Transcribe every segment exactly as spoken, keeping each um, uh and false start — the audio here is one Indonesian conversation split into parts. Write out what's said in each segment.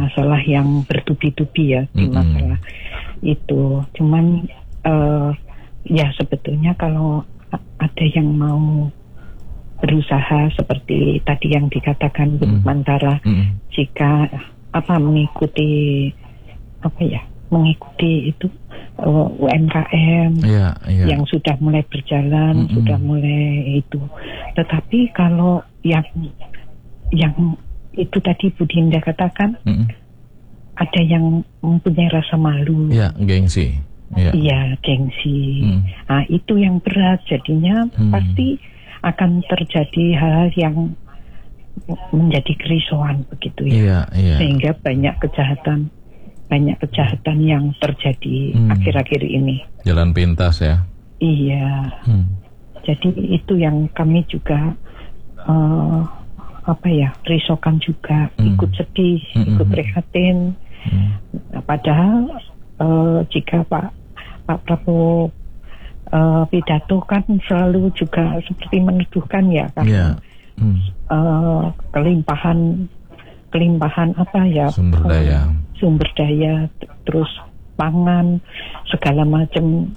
masalah yang bertubi-tubi ya di Mm-mm. masalah itu. Cuman uh, ya sebetulnya kalau ada yang mau berusaha seperti tadi yang dikatakan Bu Mm. Mantara, Mm. jika apa mengikuti apa ya mengikuti itu uh, U M K M Iya, iya. yang sudah mulai berjalan, Mm-mm. sudah mulai itu. Tetapi kalau yang yang itu tadi Bu Dinda katakan, Mm-mm. ada yang mempunyai rasa malu. Iya, gengsi. Iya. Iya, gengsi. Mm. Nah, itu yang berat. Jadinya Mm. pasti akan terjadi hal yang menjadi kerisauan begitu ya. Iya, iya. Sehingga banyak kejahatan, banyak kejahatan yang terjadi Hmm. akhir-akhir ini. Jalan pintas ya. Iya. Hmm. Jadi itu yang kami juga uh, apa ya risaukan juga, Hmm. ikut sedih, Hmm. ikut prihatin. Hmm. Nah, padahal uh, jika Pak Pak Prabowo uh, pidato kan selalu juga seperti menuduhkan ya karena Iya. Hmm. uh, kelimpahan kelimpahan apa ya Sumber daya. uh, sumber daya t- terus pangan segala macam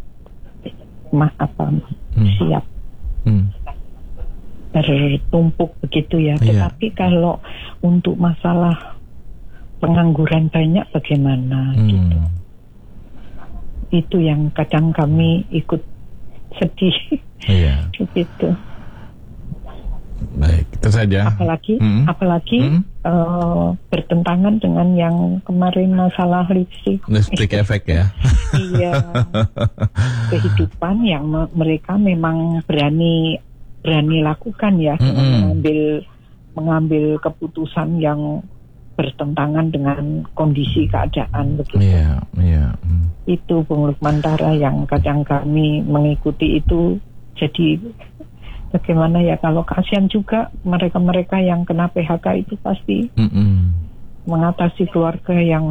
ma apa Hmm. siap Hmm. bertumpuk begitu ya. Iya. Tetapi kalau untuk masalah pengangguran banyak bagaimana Hmm. gitu. Itu yang kadang kami ikut sedih Iya. gitu. Baik, itu saja. Apalagi Hmm. apalagi Hmm. eh, bertentangan dengan yang kemarin masalah lipstick. Lipstick efek ya. Iya. Kehidupan yang me- mereka memang berani berani lakukan ya, Mm-mm. mengambil mengambil keputusan yang bertentangan dengan kondisi keadaan begitu. Iya, iya. Hmm. Itu Bung Lukmantara yang kadang kami mengikuti itu. Jadi bagaimana ya, kalau kasihan juga mereka-mereka yang kena P H K itu pasti Mm-mm. mengatasi keluarga yang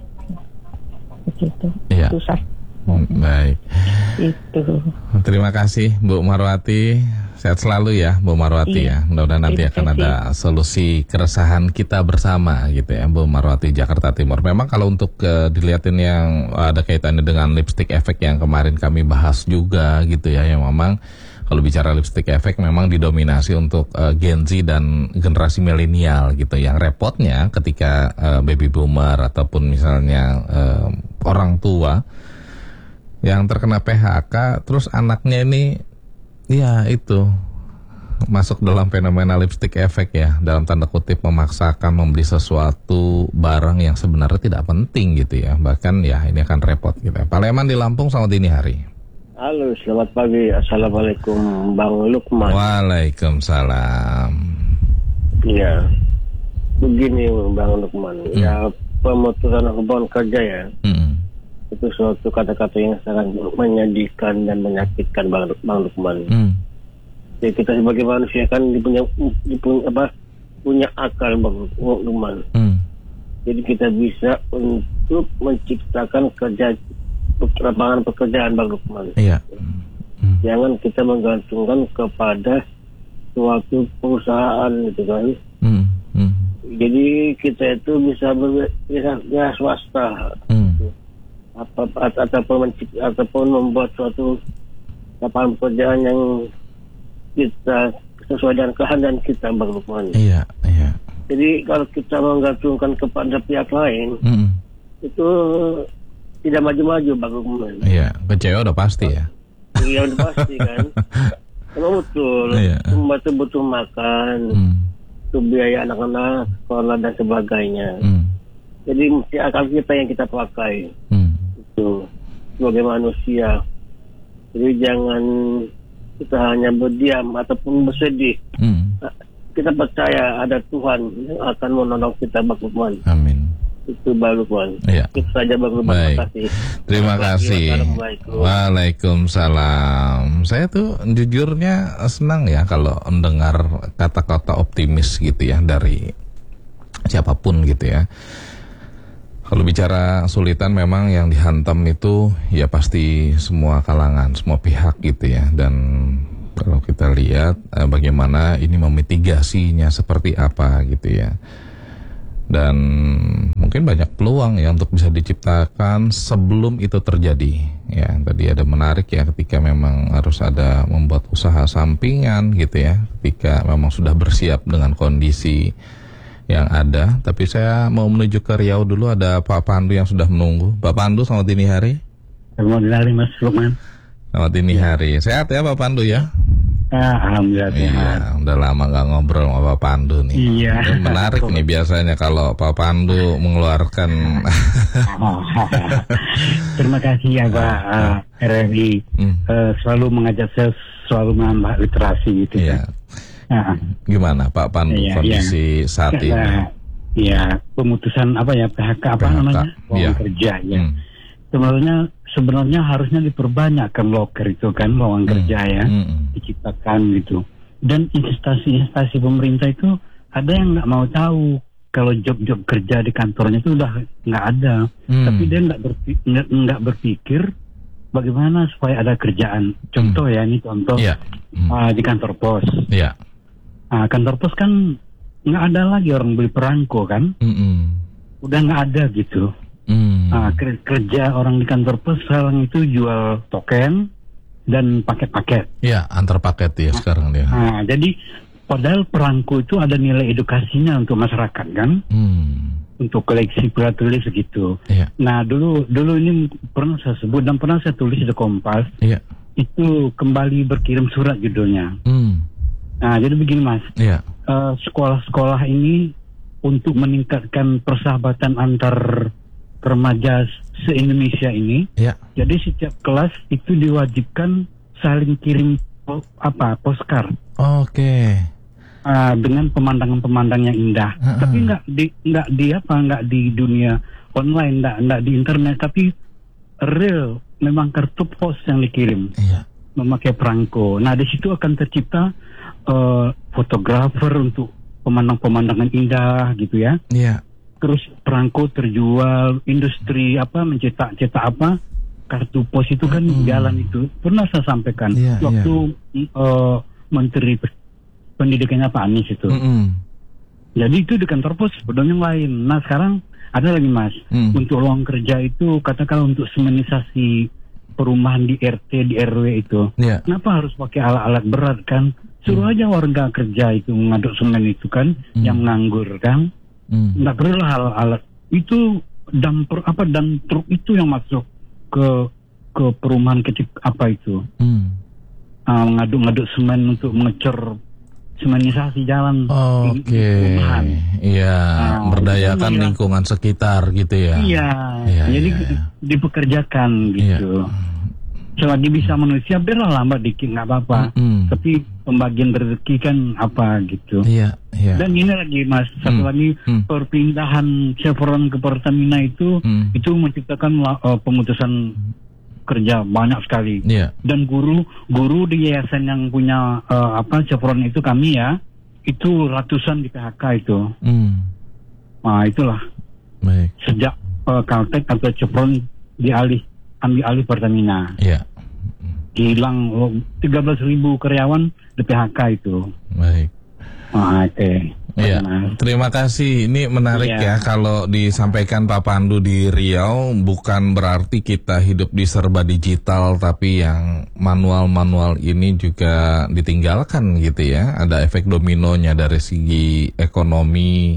begitu Iya. susah. Hmm, Baik. Itu. Terima kasih Bu Marwati. Sehat selalu ya Bu Marwati Iya. ya. Mudah-mudahan nanti Terima akan kasih. ada solusi keresahan kita bersama gitu ya Bu Marwati, Jakarta Timur. Memang kalau untuk uh, dilihatin yang ada kaitannya dengan lipstick efek yang kemarin kami bahas juga gitu ya, yang memang kalau bicara lipstick efek memang didominasi untuk uh, Gen Z dan generasi milenial gitu. Yang repotnya ketika uh, baby boomer ataupun misalnya uh, orang tua yang terkena P H K, terus anaknya ini ya itu masuk dalam fenomena lipstick efek ya, dalam tanda kutip memaksakan membeli sesuatu barang yang sebenarnya tidak penting gitu ya. Bahkan ya ini akan repot gitu ya. Pak Leman di Lampung, selamat dini hari. Halo, selamat pagi. Assalamualaikum Bang Lukman. Waalaikumsalam. Iya, begini Bang Lukman. Hmm. Ya, pemutusan hubungan kerja ya, Hmm. itu suatu kata-kata yang sangat menyedihkan dan menyakitkan Bang, Bang Lukman. Hmm. Jadi kita sebagai manusia kan dipunya, dipunya apa punya akal Bang Lukman. Hmm. Jadi kita bisa untuk menciptakan kerja lapangan pekerjaan Bang Lukman. Iya. Hmm. Jangan kita menggantungkan kepada suatu perusahaan gitu kan. Hmm. Hmm. Jadi kita itu bisa ber, bisa ya, swasta. Hmm. Apa ataupun mencipt, ataupun membuat suatu lapangan pekerjaan yang kita sesuai dengan kehendak kita Bang Lukman. Iya, iya. Jadi kalau kita menggantungkan kepada pihak lain, Hmm. itu tidak maju-maju Bang Lukman. Iya, kecewa udah pasti ya. Iya udah pasti kan. Memang betul. Iya. Semua itu butuh makan, Hmm. butuh biaya anak-anak, sekolah dan sebagainya. Hmm. Jadi mesti akal kita yang kita pakai. Hmm. Itu sebagai manusia. Jadi jangan kita hanya berdiam ataupun bersedih. Hmm. Kita percaya ada Tuhan yang akan menolong kita Bang Lukman. Amin. Itu Bang Lukman. Iya. Itu saja Bang Lukman. Baik. Terima kasih. Terima kasih. Assalamualaikum. Waalaikumsalam. Saya tuh jujurnya senang ya kalau mendengar kata-kata optimis gitu ya dari siapapun gitu ya. Kalau bicara sulitan memang yang dihantam itu ya pasti semua kalangan, semua pihak gitu ya. Dan kalau kita lihat eh, bagaimana ini memitigasinya seperti apa gitu ya. Dan mungkin banyak peluang ya untuk bisa diciptakan sebelum itu terjadi. Ya, tadi ada menarik ya ketika memang harus ada membuat usaha sampingan gitu ya, ketika memang sudah bersiap dengan kondisi yang ada. Tapi saya mau menuju ke Riau dulu, ada Pak Pandu yang sudah menunggu. Pak Pandu, selamat dini hari. Selamat dini hari Mas Lukman. Selamat dini hari. Sehat ya Pak Pandu ya? Ah, alhamdulillah sehat. Iya, udah lama gak ngobrol sama Pak Pandu nih. Iya. Ini menarik nih biasanya kalau Pak Pandu mengeluarkan. Terima kasih ya Pak uh, R R I hmm. uh, selalu mengajak saya selalu menambah literasi gitu iya. ya. Uh, Gimana Pak Pandu iya, kondisi iya. saat ini? Uh, ya pemutusan apa ya P H K apa P H K, namanya? Lowongan iya. kerja ya. Hmm. Sebenarnya sebenarnya harusnya diperbanyak kan loker itu kan lowongan hmm. kerja ya hmm. diciptakan gitu. Dan instansi-instansi pemerintah itu ada yang nggak mau tahu kalau job-job kerja di kantornya itu udah nggak ada. Hmm. Tapi dia nggak berpikir, nggak berpikir bagaimana supaya ada kerjaan. Contoh hmm. ya ini contoh yeah. hmm. uh, di kantor pos. Yeah. Uh, kantor pos kan nggak ada lagi orang beli perangko kan. Hmm. Udah nggak ada gitu. Hmm. Nah, kerja orang di kantor pos sekarang itu jual token dan paket-paket. Ya, antar paket ya nah, sekarang dia. Nah, jadi padahal perangko itu ada nilai edukasinya untuk masyarakat kan, hmm. untuk koleksi tulis gitu. Ya. Nah, dulu dulu ini pernah saya sebut dan pernah saya tulis di Kompas. Ya. Itu kembali berkirim surat judulnya. Hmm. Nah, jadi begini Mas. Ya. Uh, sekolah-sekolah ini untuk meningkatkan persahabatan antar remaja se-Indonesia ini, ya. Jadi setiap kelas itu diwajibkan saling kirim po, apa postcard. Oke. Okay. Uh, dengan pemandangan-pemandangan yang indah. Uh-uh. Tapi nggak di nggak di apa nggak di dunia online, nggak nggak di internet, tapi real memang kartu pos yang dikirim. Ya. Memakai perangko. Nah di situ akan tercipta uh, fotografer untuk pemandangan-pemandangan indah gitu ya. Iya. Terus perangko terjual, industri apa mencetak-cetak apa kartu pos itu kan mm. jalan itu pernah saya sampaikan yeah, waktu yeah. Uh, Menteri Pendidikannya Pak Anies itu. Mm-hmm. Jadi itu di kantor pos sebetulnya lain. Nah sekarang ada lagi Mas mm. untuk lowongan kerja itu katakanlah untuk semenisasi perumahan di R T di R W itu. Yeah. Kenapa harus pakai alat-alat berat kan? Suruh mm. aja warga kerja itu mengaduk semen itu kan mm. yang nganggur kan. Hmm. Nggak perlu lah alat itu damper apa dan truk itu yang masuk ke ke perumahan kecil apa itu hmm. uh, ngaduk-ngaduk semen untuk mengecor semenisasi jalan. Oke, okay. Iya, uh, berdayakan lingkungan sekitar gitu ya. Iya, iya jadi iya, iya. dipekerjakan gitu. Iya. Selagi bisa manusia biarlah lambat dikit nggak apa-apa. Mm-hmm. Tapi pembagian rezeki kan apa gitu. Iya, iya. Dan ini lagi Mas, satu mm. lagi mm. perpindahan Chevron ke Pertamina itu mm. itu menciptakan uh, pemutusan kerja banyak sekali. Yeah. Dan guru guru di yayasan yang punya uh, apa Chevron itu kami ya, itu ratusan di P H K itu. Mm. Nah, itulah. Baik. Sejak uh, Caltech atau Chevron dialih ambil alih Pertamina. Iya. Hilang tiga belas ribu karyawan di P H K itu. Baik. Oh, oke. Okay. Iya. Terima kasih. Ini menarik ya. ya kalau disampaikan Pak Pandu di Riau, bukan berarti kita hidup di serba digital, tapi yang manual-manual ini juga ditinggalkan gitu ya. Ada efek dominonya dari segi ekonomi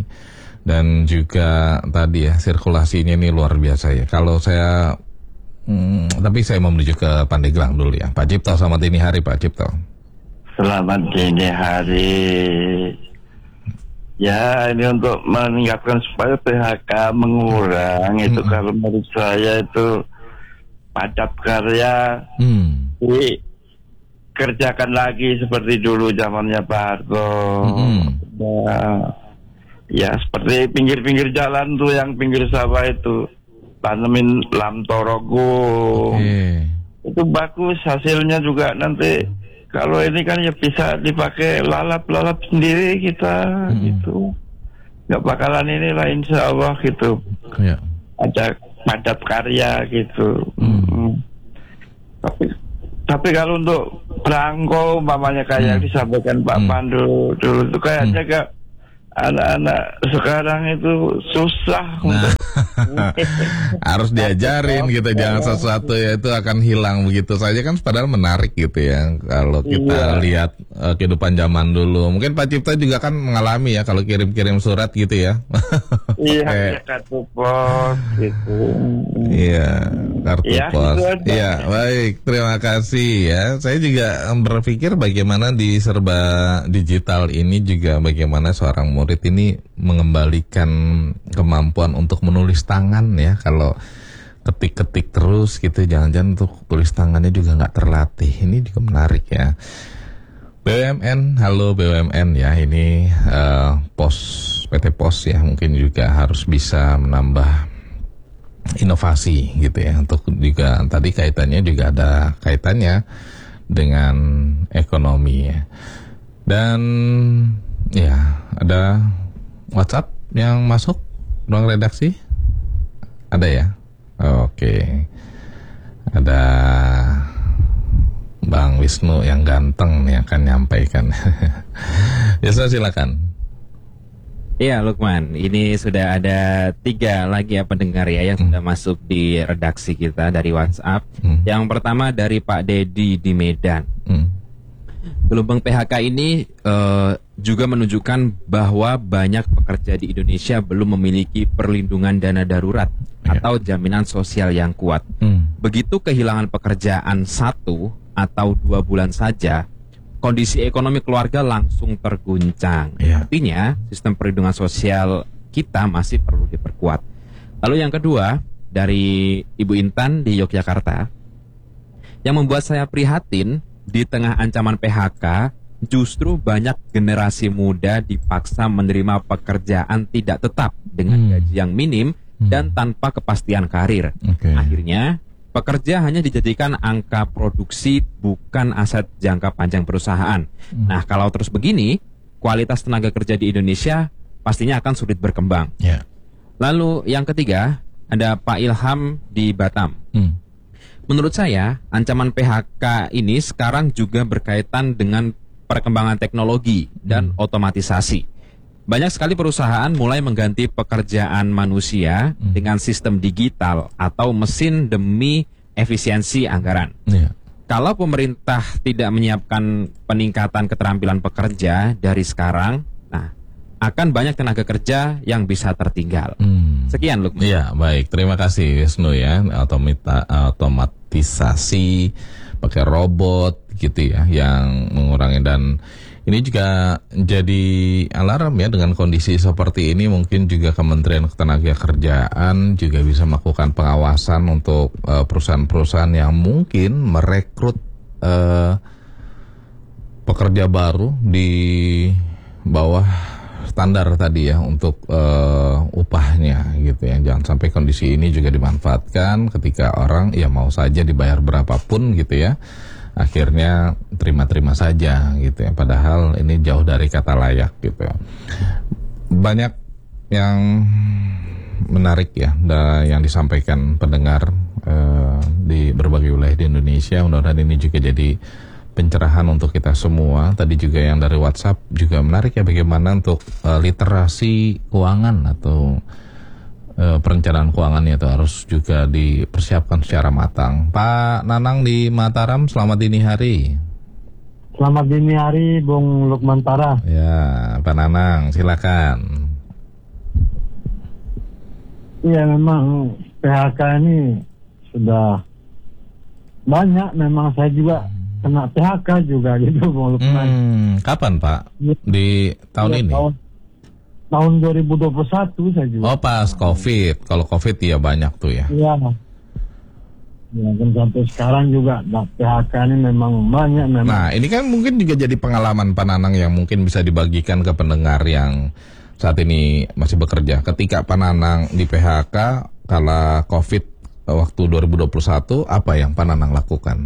dan juga tadi ya sirkulasinya ini luar biasa ya. Kalau saya Hmm, tapi saya mau menuju ke Pandeglang dulu ya. Pak Cipto, selamat dini hari Pak Cipto. Selamat dini hari. Ya, ini untuk meningkatkan supaya P H K mengurang. Hmm. Itu kalau menurut saya itu padat karya hmm. dikerjakan lagi seperti dulu zamannya Pak Harto. Hmm. Nah, ya seperti pinggir-pinggir jalan tuh yang pinggir sawah itu. Tanemin lam torogung. Okay. Itu bagus hasilnya juga nanti. Kalau ini kan ya bisa dipakai lalap-lalap sendiri kita hmm. gitu. Gak bakalan ini lah insya Allah gitu. Yeah. Ada padat karya gitu. Hmm. Hmm. Tapi tapi kalau untuk perangko mamanya kayak hmm. disampaikan Pak hmm. Pandu dulu itu kayaknya hmm. gak anak-anak sekarang itu susah nah. untuk Harus diajarin gitu, jangan sesuatu ya itu akan hilang begitu saja kan, padahal menarik gitu ya kalau kita iya. lihat uh, kehidupan zaman dulu. Mungkin Pak Cipta juga kan mengalami ya kalau kirim-kirim surat gitu ya. Iya, kartu pos gitu. Iya, kartu ya, pos. Iya, baik, terima kasih ya. Saya juga berpikir bagaimana di serba digital ini juga bagaimana seorang murid ini mengembalikan kemampuan untuk menulis tangan ya. Kalau ketik-ketik terus gitu, jangan-jangan untuk tulis tangannya juga nggak terlatih. Ini juga menarik ya. B U M N, halo B U M N ya, ini uh, pos P T Pos ya mungkin juga harus bisa menambah inovasi gitu ya, untuk juga tadi kaitannya juga ada kaitannya dengan ekonomi ya. Dan ya ada WhatsApp yang masuk ruang redaksi, ada ya. Oke, ada Bang Wisnu yang ganteng yang akan nyampaikan. Ya, silakan. Iya Lukman, ini sudah ada tiga lagi ya pendengar ya yang hmm. sudah masuk di redaksi kita dari WhatsApp. Hmm. Yang pertama dari Pak Dedi di Medan. Hmm. Gelombang P H K ini uh, juga menunjukkan bahwa banyak pekerja di Indonesia belum memiliki perlindungan dana darurat ya. atau jaminan sosial yang kuat. Hmm. Begitu kehilangan pekerjaan satu atau dua bulan saja, kondisi ekonomi keluarga langsung terguncang. Ya. Artinya sistem perlindungan sosial kita masih perlu diperkuat. Lalu yang kedua dari Ibu Intan di Yogyakarta, yang membuat saya prihatin di tengah ancaman P H K, justru banyak generasi muda dipaksa menerima pekerjaan tidak tetap dengan hmm. gaji yang minim hmm. dan tanpa kepastian karir. Okay. Akhirnya pekerja hanya dijadikan angka produksi, bukan aset jangka panjang perusahaan. Hmm. Nah, kalau terus begini, kualitas tenaga kerja di Indonesia pastinya akan sulit berkembang. Yeah. Lalu yang ketiga, ada Pak Ilham di Batam. Hmm. Menurut saya, ancaman P H K ini sekarang juga berkaitan dengan perkembangan teknologi dan hmm. otomatisasi. Banyak sekali perusahaan mulai mengganti pekerjaan manusia hmm. dengan sistem digital atau mesin demi efisiensi anggaran. Yeah. Kalau pemerintah tidak menyiapkan peningkatan keterampilan pekerja dari sekarang, nah akan banyak tenaga kerja yang bisa tertinggal. Hmm. Sekian Lukman. Iya, baik. Terima kasih Wisnu ya. Otomita, otomatisasi pakai robot gitu ya yang mengurangi, dan ini juga jadi alarm ya dengan kondisi seperti ini. Mungkin juga Kementerian Ketenagakerjaan juga bisa melakukan pengawasan untuk uh, perusahaan-perusahaan yang mungkin merekrut uh, pekerja baru di bawah standar tadi ya untuk uh, upahnya gitu ya. Jangan sampai kondisi ini juga dimanfaatkan ketika orang ya mau saja dibayar berapapun gitu ya, akhirnya terima-terima saja gitu ya, padahal ini jauh dari kata layak gitu ya. Banyak yang menarik ya yang disampaikan pendengar eh, di berbagai wilayah di Indonesia. Mudah-mudahan ini juga jadi pencerahan untuk kita semua. Tadi juga yang dari WhatsApp juga menarik ya, bagaimana untuk eh, literasi keuangan atau perencanaan keuangannya itu harus juga dipersiapkan secara matang. Pak Nanang di Mataram, selamat dini hari. Selamat dini hari, Bung Lukman Tara. Ya, Pak Nanang, silakan. Iya, memang P H K ini sudah banyak. Memang saya juga kena P H K juga gitu, Bung Lukman. Hmm, kapan Pak? Di tahun ya, ini? Tahun Tahun dua ribu dua puluh satu saya juga. Oh, pas COVID. Kalau COVID ya banyak tuh ya. Iya. Ya, dan sampai sekarang juga nah, P H K ini memang banyak memang. Nah, ini kan mungkin juga jadi pengalaman Pak Nanang yang mungkin bisa dibagikan ke pendengar yang saat ini masih bekerja. Ketika Pak Nanang di P H K kala COVID waktu dua ribu dua puluh satu, apa yang Pak Nanang lakukan?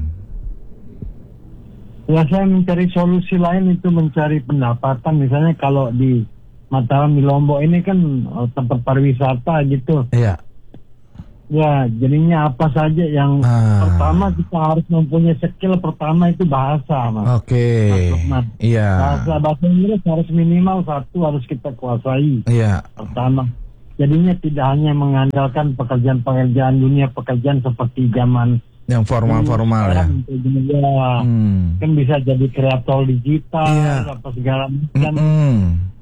Ya, saya mencari solusi lain, itu mencari pendapatan. Misalnya kalau di Mataram, di Lombok ini kan oh, tempat pariwisata gitu. Iya. Ya, jadinya apa saja yang ah. pertama kita harus mempunyai skill pertama itu bahasa, Mas. Oke. Okay. Iya. Bahasa bahasa Inggris harus minimal satu harus kita kuasai. Iya. Pertama. jadinya tidak hanya mengandalkan pekerjaan-pekerjaan dunia, pekerjaan seperti zaman yang formal-formal ya. Ya, hmm. kan bisa jadi kreator digital, yeah. apa segala macam. Mm-hmm.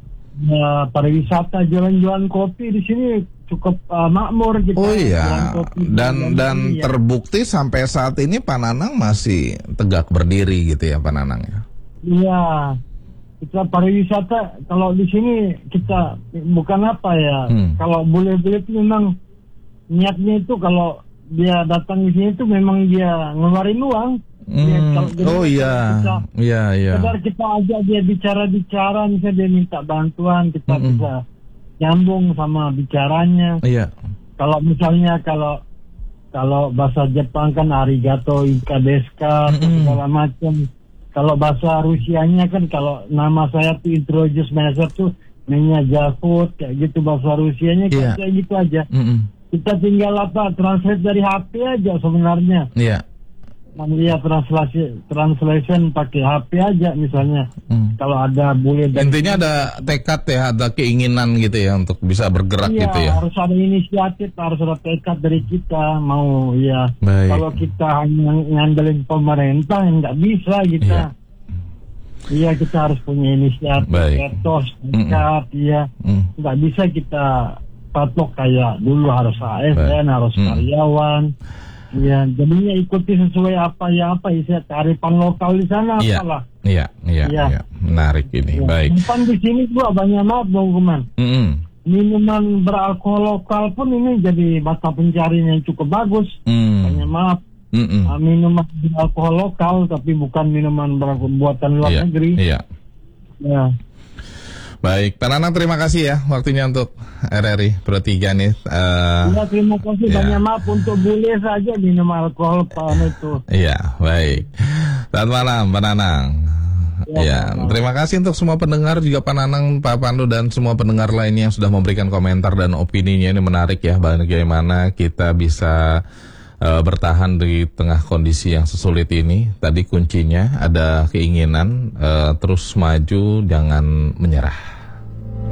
Ya, pariwisata, jualan-jualan kopi di sini cukup uh, makmur gitu. Oh iya. Dan dan ya. Terbukti sampai saat ini Pak Nanang masih tegak berdiri gitu ya Pak Nanang ya. Iya. Kita pariwisata kalau di sini kita bukan apa ya. Hmm. Kalau boleh-boleh itu memang niatnya itu kalau dia datang di sini itu memang dia ngeluarin uang. Hmm. Dia, kalau oh iya, iya iya. Sekedar kita ajak dia bicara-bicara, misalnya dia minta bantuan, kita mm-hmm. bisa nyambung sama bicaranya. Iya. Kalau misalnya kalau kalau bahasa Jepang kan arigato, ikadeska, mm-hmm. segala macam. Kalau bahasa Rusianya kan kalau nama saya tuh introduce myself tuh Menya Javut kayak gitu bahasa Rusianya yeah. kayak gitu aja. Mm-hmm. Kita tinggal apa translate dari H P aja sebenarnya. Iya. Yeah. Lihat translasi translation pakai H P aja misalnya. Hmm. Kalau ada boleh intinya ada tekad ya, ada keinginan gitu ya untuk bisa bergerak iya, gitu ya. Harus ada inisiatif, harus ada tekad dari kita mau ya. Baik. Kalau kita hanya ngandelin pemerintah nggak bisa kita. Iya ya, kita harus punya inisiatif, etos, tekad, ya. Mm. Nggak bisa kita patok kayak dulu harus A S N, Baik. harus mm. karyawan. Ya, jadinya ikuti sesuai apa ya apa isi kearifan lokal di sana ya, apalah. Iya, iya, iya, ya. Menarik ini. Ya. Baik. Depan di sini juga banyak banget Bang Kuman. Mm-hmm. Minuman beralkohol lokal pun ini jadi mata pencarian yang cukup bagus. Mm. Banyak maaf. Mm-hmm. Uh, minuman beralkohol lokal tapi bukan minuman buatan luar ya, negeri. Iya. Ya. Baik, Pak Nanang terima kasih ya waktunya untuk R R I Pro tiga nih. Uh, ya, terima kasih ya. Banyak maaf untuk boleh saja minum alkohol Pak itu. Iya, baik. Selamat malam Pak Nanang. Ya, ya terima kasih untuk semua pendengar juga Pak Nanang, Pak Pandu dan semua pendengar lainnya yang sudah memberikan komentar dan opininya. Ini menarik ya, bagaimana kita bisa uh, bertahan di tengah kondisi yang sesulit ini. Tadi kuncinya ada keinginan uh, terus maju, jangan menyerah.